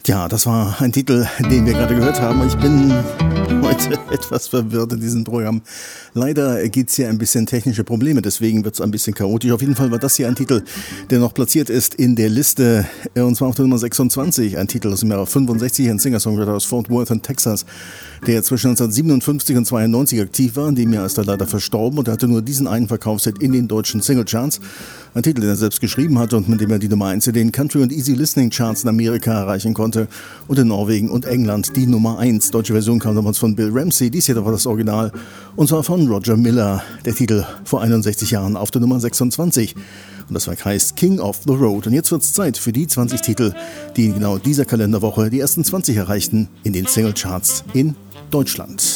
Ja, das war ein Titel, den wir gerade gehört haben. Ich bin heute etwas verwirrt in diesem Programm. Leider gibt es hier ein bisschen technische Probleme, deswegen wird es ein bisschen chaotisch. Auf jeden Fall war das hier ein Titel, der noch platziert ist in der Liste, und zwar auf der Nummer 26. Ein Titel aus dem Jahr 65, ein Singer-Songwriter aus Fort Worth in Texas, der zwischen 1957 und 92 aktiv war. In dem Jahr ist er leider verstorben und er hatte nur diesen einen Verkaufshit in den deutschen Singlecharts. Ein Titel, den er selbst geschrieben hatte und mit dem er die Nummer 1 in den Country- und Easy Listening Charts in Amerika erreichen konnte und in Norwegen und England die Nummer 1. Deutsche Version kam damals von Bill Ramsey, dies hier war das Original und zwar von Roger Miller. Der Titel vor 61 Jahren auf der Nummer 26 und das Werk heißt King of the Road. Und jetzt wird es Zeit für die 20 Titel, die in genau dieser Kalenderwoche die ersten 20 erreichten in den Singlecharts in Deutschland.